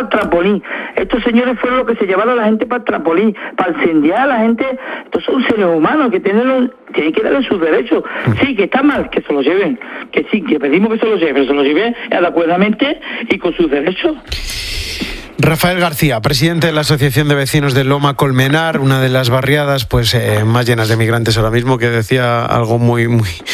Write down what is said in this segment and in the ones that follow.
para el trampolín. Estos señores fueron los que se llevaron a la gente para el trampolín, para incendiar a la gente. Estos son seres humanos que tienen que darle sus derechos. Sí, que está mal, que se los lleven. Que sí, que pedimos que se los lleven adecuadamente y con sus derechos. Rafael García, presidente de la Asociación de Vecinos de Loma Colmenar, una de las barriadas más llenas de migrantes ahora mismo, que decía algo muy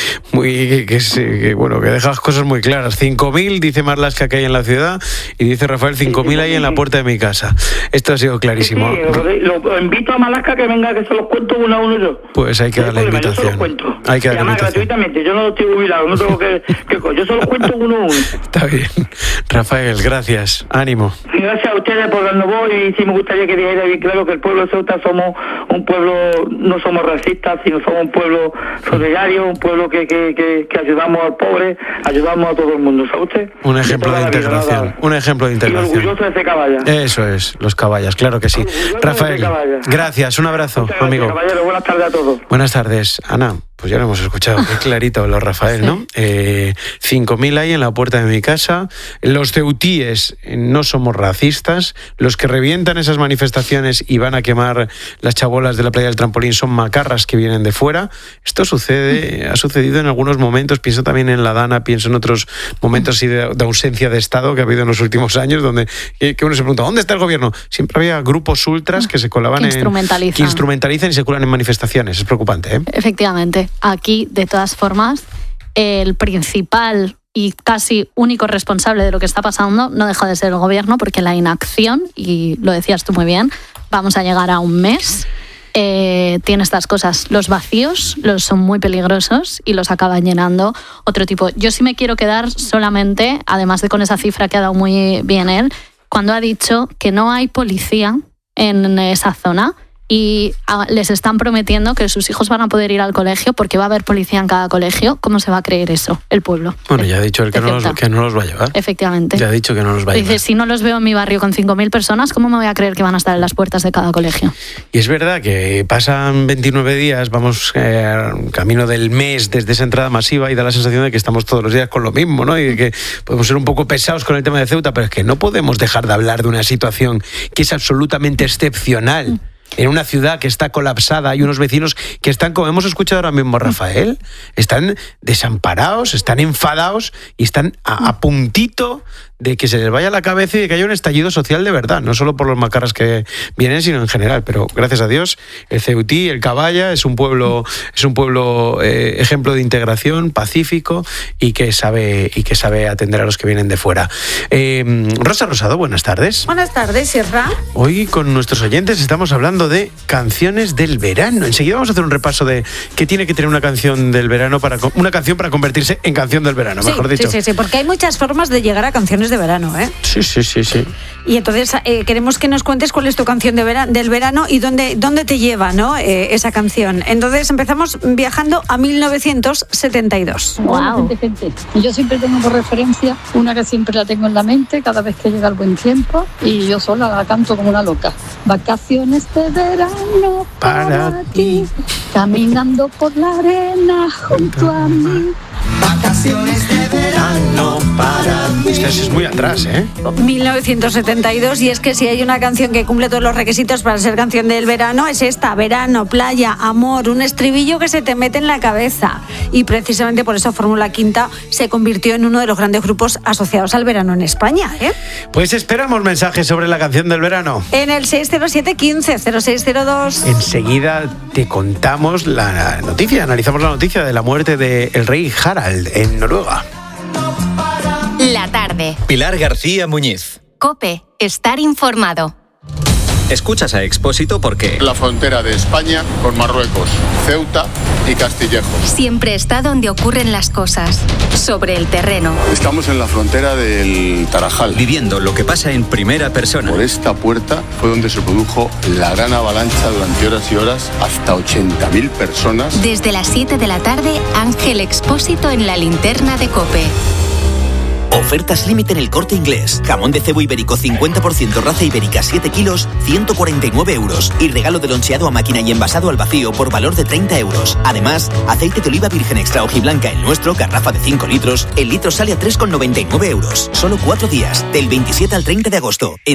que deja las cosas muy claras. 5.000, dice Marlaska, que hay en la ciudad, y dice Rafael, 5.000 hay en la puerta de mi casa. Esto ha sido clarísimo. Sí, lo invito a Marlaska que venga, que se los cuento uno a uno yo. Pues hay que darle invitación. Yo se los cuento. Hay que darle además gratuitamente, yo no estoy jubilado, no tengo que yo se los cuento uno a uno. Está bien. Rafael, gracias. Ánimo. Gracias a ustedes por darnos voz, y sí me gustaría que dijera bien claro que el pueblo de Ceuta somos un pueblo, no somos racistas, sino somos un pueblo solidario, un pueblo que ayudamos al pobre, ayudamos a todo el mundo, ¿sabe usted? Un ejemplo de integración, un ejemplo de integración. Y orgulloso de ese caballa. Eso es, los caballas, claro que sí. Orgulloso Rafael, gracias, un abrazo, gracias, amigo. Caballero, buenas tardes a todos. Buenas tardes, Ana. Pues ya lo hemos escuchado, qué clarito lo Rafael, ¿no? 5.000 hay en la puerta de mi casa. Los ceutíes no somos racistas. Los que revientan esas manifestaciones y van a quemar las chabolas de la playa del Trampolín son macarras que vienen de fuera. Esto ha sucedido en algunos momentos. Pienso también en la Dana, pienso en otros momentos de ausencia de Estado que ha habido en los últimos años, donde que uno se pregunta, ¿dónde está el gobierno? Siempre había grupos ultras que se colaban que instrumentalizan y se cuelan en manifestaciones. Es preocupante, ¿eh? Efectivamente. Aquí, de todas formas, el principal y casi único responsable de lo que está pasando no deja de ser el gobierno, porque la inacción, y lo decías tú muy bien, vamos a llegar a un mes, tiene estas cosas. Los vacíos son muy peligrosos y los acaban llenando otro tipo. Yo sí me quiero quedar solamente, además de con esa cifra que ha dado muy bien él, cuando ha dicho que no hay policía en esa zona, y les están prometiendo que sus hijos van a poder ir al colegio porque va a haber policía en cada colegio. ¿Cómo se va a creer eso el pueblo? Bueno, ya ha dicho él que no los va a llevar. Efectivamente. Ya ha dicho que no los va a llevar. Dice, si no los veo en mi barrio con 5.000 personas, ¿cómo me voy a creer que van a estar en las puertas de cada colegio? Y es verdad que pasan 29 días, vamos camino del mes desde esa entrada masiva, y da la sensación de que estamos todos los días con lo mismo, ¿no? Y de que podemos ser un poco pesados con el tema de Ceuta, pero es que no podemos dejar de hablar de una situación que es absolutamente excepcional. En una ciudad que está colapsada, hay unos vecinos que están, como hemos escuchado ahora mismo, Rafael, están desamparados, están enfadados y están a puntito de que se les vaya la cabeza y de que haya un estallido social de verdad, no solo por los macarras que vienen, sino en general. Pero gracias a Dios, el Ceutí, el Caballa, es un pueblo ejemplo de integración, pacífico, y que sabe atender a los que vienen de fuera. Rosa Rosado, buenas tardes. Buenas tardes, Sierra. Hoy con nuestros oyentes estamos hablando de canciones del verano. Enseguida vamos a hacer un repaso de qué tiene que tener una canción del verano, una canción para convertirse en canción del verano, mejor dicho. Sí, porque hay muchas formas de llegar a canciones de verano, ¿eh? Sí. Y entonces queremos que nos cuentes cuál es tu canción del verano y dónde te lleva, ¿no? Esa canción. Entonces empezamos viajando a 1972. Wow. Gente. Yo siempre tengo por referencia una que siempre la tengo en la mente cada vez que llega el buen tiempo, y yo sola la canto como una loca. Vacaciones de verano para ti, caminando por la arena junto a mí. Vacaciones de verano para mí. Esto es muy atrás, ¿eh? 1972, y es que si hay una canción que cumple todos los requisitos para ser canción del verano, es esta: verano, playa, amor, un estribillo que se te mete en la cabeza. Y precisamente por eso Fórmula Quinta se convirtió en uno de los grandes grupos asociados al verano en España, ¿eh? Pues esperamos mensajes sobre la canción del verano. En el 607 15 0602. Enseguida te contamos la noticia, analizamos la noticia de la muerte del rey Harald en Noruega. La tarde. Pilar García Muñiz. COPE. Estar informado. Escuchas a Expósito porque la frontera de España con Marruecos, Ceuta y Castillejo. Siempre está donde ocurren las cosas, sobre el terreno. Estamos en la frontera del Tarajal, viviendo lo que pasa en primera persona. Por esta puerta fue donde se produjo la gran avalancha durante horas y horas, hasta 80.000 personas. Desde las 7 de la tarde, Ángel Expósito en la linterna de COPE. Ofertas límite en El Corte Inglés. Jamón de cebo ibérico 50% raza ibérica 7 kilos, 149 euros. Y regalo de loncheado a máquina y envasado al vacío por valor de 30 euros. Además, aceite de oliva virgen extra hojiblanca el nuestro, garrafa de 5 litros. El litro sale a 3,99 euros. Solo 4 días, del 27 al 30 de agosto.